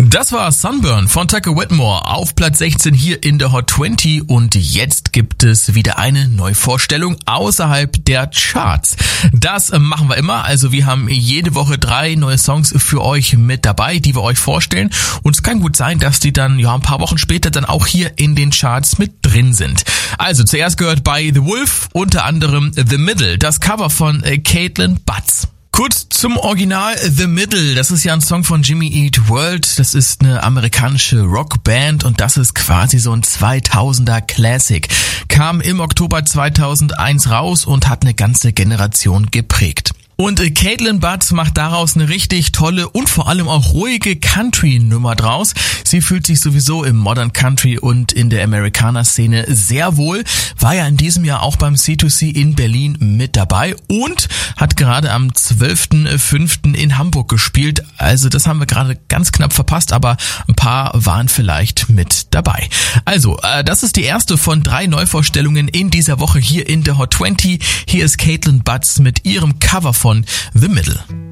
Das war Sunburn von Tucker Whitmore auf Platz 16 hier in der Hot 20 und jetzt gibt es wieder eine Neuvorstellung außerhalb der Charts. Das machen wir immer, also wir haben jede Woche 3 neue Songs für euch mit dabei, die wir euch vorstellen und es kann gut sein, dass die dann ein paar Wochen später dann auch hier in den Charts mit drin sind. Also zuerst gehört bei The Wolf unter anderem The Middle, das Cover von Caitlin Butts. Kurz zum Original The Middle, das ist ja ein Song von Jimmy Eat World, das ist eine amerikanische Rockband und das ist quasi so ein 2000er Classic. Kam im Oktober 2001 raus und hat eine ganze Generation geprägt. Und Caitlin Butts macht daraus eine richtig tolle und vor allem auch ruhige Country-Nummer draus. Sie fühlt sich sowieso im Modern Country und in der Amerikaner-Szene sehr wohl, war ja in diesem Jahr auch beim C2C in Berlin mit dabei und hat gerade am 12.05. in Hamburg gespielt. Also das haben wir gerade ganz knapp verpasst, aber ein paar waren vielleicht mit dabei. Also, das ist die erste von 3 Neuvorstellungen in dieser Woche hier in der Hot 20. Hier ist Caitlin Butts mit ihrem Cover von The Middle.